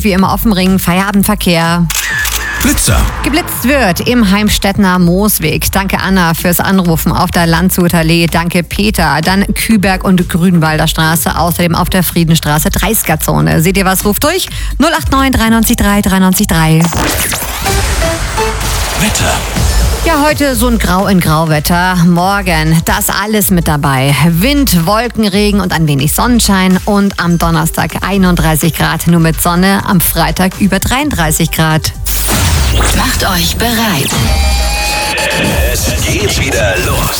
wie immer auf dem Ring, Feierabendverkehr. Blitzer. Geblitzt wird im Heimstettner Moosweg. Danke Anna fürs Anrufen auf der Landshuter Allee. Danke Peter. Dann Küberg und Grünwalder Straße. Außerdem auf der Friedenstraße 30er-Zone. Seht ihr was? Ruft durch. 089 93 3 93 3. Wetter. Ja, heute so ein Grau in Grauwetter. Morgen das alles mit dabei. Wind, Wolken, Regen und ein wenig Sonnenschein. Und am Donnerstag 31 Grad nur mit Sonne. Am Freitag über 33 Grad. Macht euch bereit. Es geht wieder los.